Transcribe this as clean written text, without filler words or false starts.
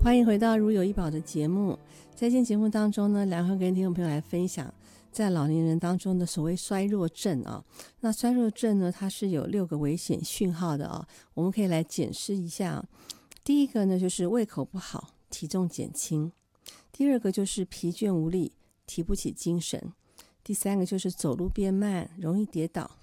欢迎回到如有医宝的节目。在今天节目当中呢，梁会跟听众朋友来分享在老年人当中的所谓衰弱症啊。那衰弱症呢，它是有6个危险讯号的啊，我们可以来检视一下。第一个呢，就是胃口不好，体重减轻；第二个就是疲倦无力，提不起精神；第三个就是走路变慢，容易跌倒；